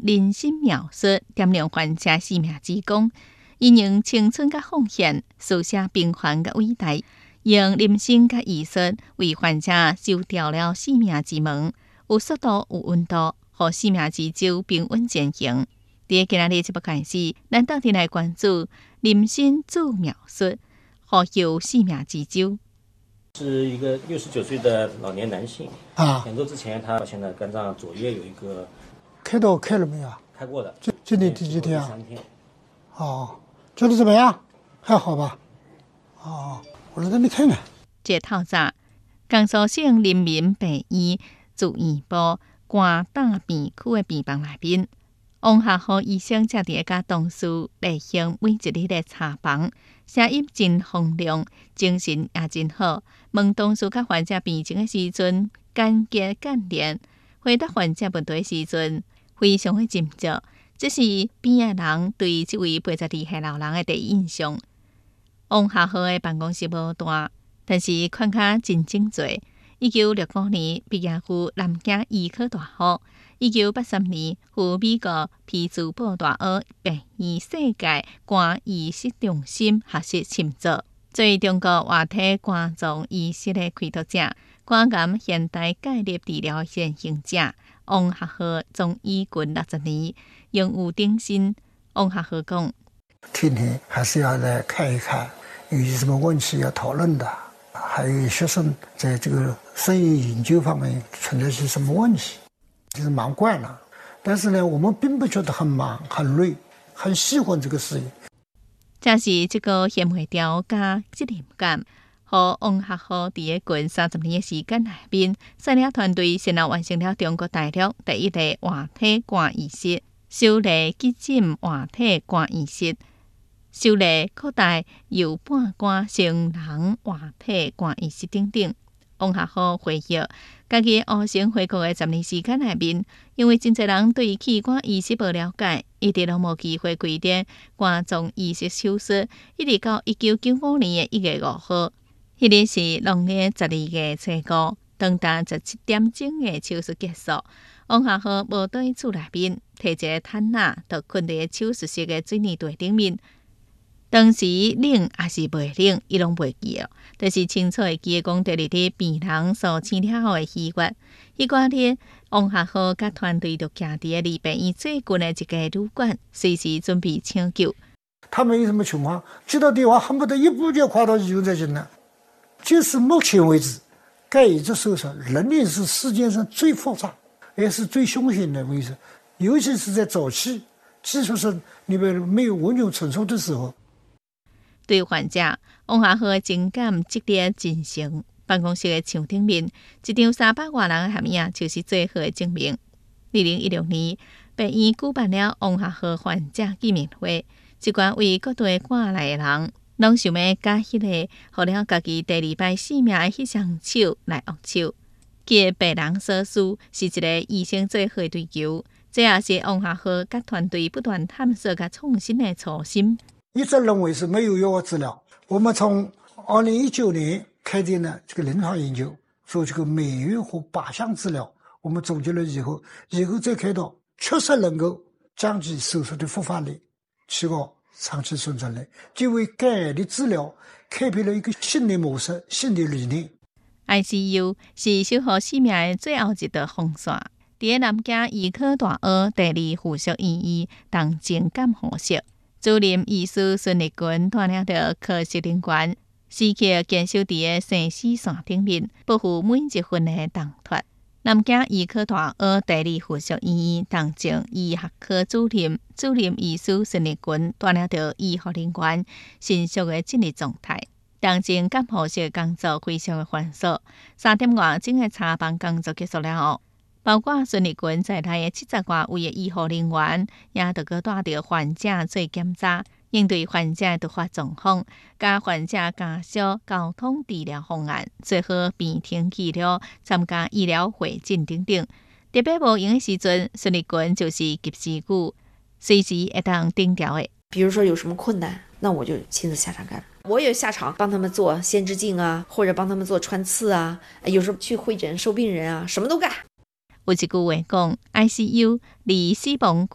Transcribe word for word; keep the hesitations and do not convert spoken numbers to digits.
人生描述，点亮患者生命之光，因用青春甲奉献，书写平凡甲伟大，用人生甲艺术为患者修掉了生命之门，有速度有温度，互生命之舟平稳前行。伫今仔日节目开始，咱到底来关注人生自描述，何有生命之舟？ 是一个六十九岁的老年男性啊， 两周之前他现在肝脏左叶有一个开刀开了没有？ 开过的， 今今天第几天啊？ 三天。 哦，觉得怎么样？还好吧？哦，我来给你看看。 这透早，江苏省人民病院住院部肝胆病区的病房内面，王学虎医生正伫甲同事例行每一日的查房，声音真洪亮，精神也真好。问同事甲患者病情的时阵，简洁简练；回答患者问题的时阵，非常的斟酌。这是边仔人对这位八十二岁老人的第一印象。王学虎的办公室无大，但是款卡真整齐。一九六五年毕业于南京医科大学，一九八三年赴美国匹兹堡大学病院世界肝医学中心学习深造，作为中国活体肝脏医学的开拓者、肝癌现代介入治疗先行者。王学虎从医近六十年，用武鼎新。王学虎讲： 天天还是要来看一看，有什么问题要讨论的。还有学生在这个生意研究方面存在些什么问题，就是忙惯了。但是呢，我们并不觉得很忙、很累，很喜欢这个事业。 正是这个贤惠调加责任感，和王学虎伫个近三十年的时间内面，率领团队先后完成了中国大陆第一例活体肝移植、首例急诊活体肝移植。首例扩大右半肝成人活体肝移植等等。王学虎回忆，家己学生回国的十年时间内面，因为真侪人对器官移植无了解，一直拢无机会规定肝脏移植手术，一直到一九九五年的一月五号，迄日是农历十二月初五，长达十七点钟的手术结束。王学虎无倒去厝内面，摕一个毯仔，就困伫手术室的水泥地顶面。当时冷还是袂冷，伊拢袂记哦。但是清楚会记讲，第二日病人所醒了后的喜悦。迄寡日，王学虎甲团队就徛伫离病院最近的一个旅馆，随时准备抢救。 他没有什么情况，接到电话恨不得一步就跨到医院再进来。就是目前为止，该移植手术仍然是世界上最复杂，也是最凶险的位置，尤其是在早期技术上你们没有完全成熟的时候。 对患者，王学虎的情感激烈真诚。办公室的墙顶面，一张三百外人的合影，就是最好的证明。二零一六年，病院举办了王学虎患者见面会，一群为各地赶来的人，拢想要甲迄个互了家己第二摆性命的迄双手来握手。记病人所需，是一个医生最好的追求。这也是王学虎甲团队不断探索甲创新的初心。 一直认为是没有药物治疗。我们从二零一九年开展了这个临床研究，做这个美运和靶向治疗。我们总结了以后，以后再开刀，确实能够降低手术的复发率，提高长期生存率，就为肝癌的治疗开辟了一个新的模式、新的理念。 I C U 是守护生命的最后一道防线。伫南京医科大学第二附属医院当情感护士。主任医师孙立群带领着科室人员，时刻坚守伫个生死线顶面，保护每一分的动脱。南京医科大学第二附属医院当正医学科主任、主任医师孙立群带领着医护人员，迅速的进入状态。当前监护室工作非常的繁琐，三点外整个查房工作结束了后，包括孙立群在内的七十外位的医护人员，也着个带着患者做检查，应对患者的突发状况，甲患者家属沟通治疗方案，做好病情记录，参加医疗会诊等等。特别无用的时阵，孙立群就是及时雨，随时会当顶调的。 比如说有什么困难，那我就亲自下场干。我也下场帮他们做先知镜啊，或者帮他们做穿刺啊，有时候去会诊收病人啊，什么都干。 有一句话讲 ，I C U 离死亡